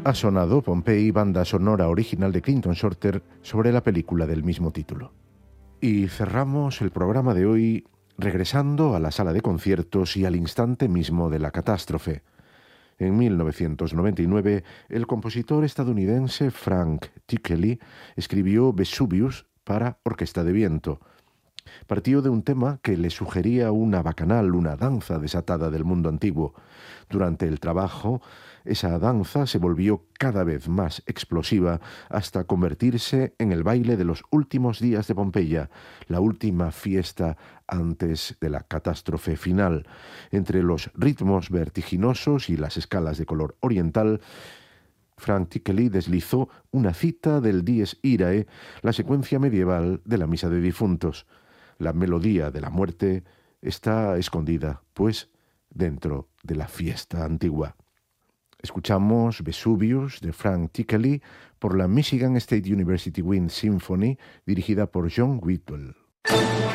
Ha sonado Pompeii, banda sonora original de Clinton Shorter sobre la película del mismo título. Y cerramos el programa de hoy regresando a la sala de conciertos y al instante mismo de la catástrofe. En 1999, el compositor estadounidense Frank Tickely escribió Vesuvius para orquesta de viento. Partió de un tema que le sugería una bacanal, una danza desatada del mundo antiguo. Durante el trabajo, esa danza se volvió cada vez más explosiva hasta convertirse en el baile de los últimos días de Pompeya, la última fiesta antes de la catástrofe final. Entre los ritmos vertiginosos y las escalas de color oriental, Frank Tickely deslizó una cita del Dies Irae, la secuencia medieval de la misa de difuntos. La melodía de la muerte está escondida, pues, dentro de la fiesta antigua. Escuchamos Vesuvius de Frank Tickely por la Michigan State University Wind Symphony dirigida por John Whitwell.